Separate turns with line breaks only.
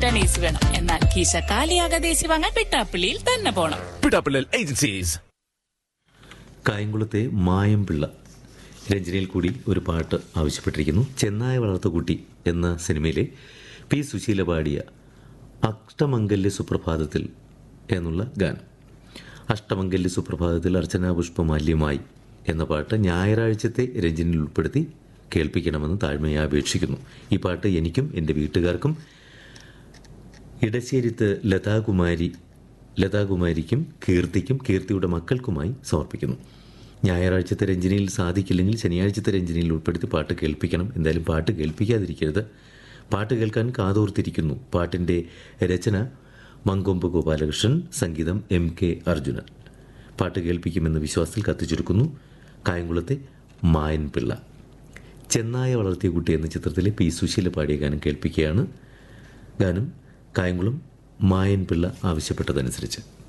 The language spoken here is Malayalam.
വാങ്ങിച്ചിട്ടാണ് AC വേണം. എന്നാൽ കീശ കാലിയാകാതെ AC വാങ്ങാൻ പിട്ടാപ്പിള്ളിയിൽ തന്നെ പോണം.
പിടാപ്പിള്ളൽ ഏജൻസീസ്.
കായംകുളത്തെ മായംപിള്ള രഞ്ജനയിൽ കൂടി ഒരു പാട്ട് ആവശ്യപ്പെട്ടിരിക്കുന്നു. ചെന്നായ വളർത്തുകുട്ടി എന്ന സിനിമയിലെ പി സുശീല പാടിയ അഷ്ടമംഗല്യ സുപ്രഭാതത്തിൽ എന്നുള്ള ഗാനം. അഷ്ടമംഗല്യ സുപ്രഭാതത്തിൽ അർച്ചനാ പുഷ്പമാല്യമായി എന്ന പാട്ട് ഞായറാഴ്ചത്തെ രഞ്ജനിൽ ഉൾപ്പെടുത്തി കേൾപ്പിക്കണമെന്ന് താഴ്മയെ അപേക്ഷിക്കുന്നു. ഈ പാട്ട് എനിക്കും എൻ്റെ വീട്ടുകാർക്കും ഇടശ്ശേരിത്ത് ലതാകുമാരിക്കും കീർത്തിക്കും കീർത്തിയുടെ മക്കൾക്കുമായി സമർപ്പിക്കുന്നു. ഞായറാഴ്ചത്തെ രഞ്ജനിയിൽ സാധിക്കില്ലെങ്കിൽ ശനിയാഴ്ചത്തെ രഞ്ജനിയിൽ ഉൾപ്പെടുത്തി പാട്ട് കേൾപ്പിക്കണം. എന്തായാലും പാട്ട് കേൾപ്പിക്കാതിരിക്കരുത്. പാട്ട് കേൾക്കാൻ കാതോർത്തിരിക്കുന്നു. പാട്ടിൻ്റെ രചന മങ്കൊമ്പ് ഗോപാലകൃഷ്ണൻ, സംഗീതം MK അർജുനൻ. പാട്ട് കേൾപ്പിക്കുമെന്ന വിശ്വാസത്തിൽ കത്തിച്ചുരുക്കുന്നു കായംകുളത്തെ മായൻപിള്ള. ചെന്നായ വളർത്തിയ കുട്ടി എന്ന ചിത്രത്തിലെ പി സുശീല പാടിയ ഗാനം കേൾപ്പിക്കുകയാണ്. ഗാനം കായംകുളം മായൻപിള്ള ആവശ്യപ്പെട്ടതനുസരിച്ച്.